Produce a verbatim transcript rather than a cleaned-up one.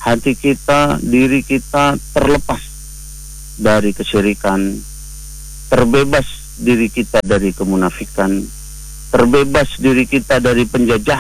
hati kita, diri kita terlepas dari kesyirikan, terbebas diri kita dari kemunafikan, terbebas diri kita dari penjajahan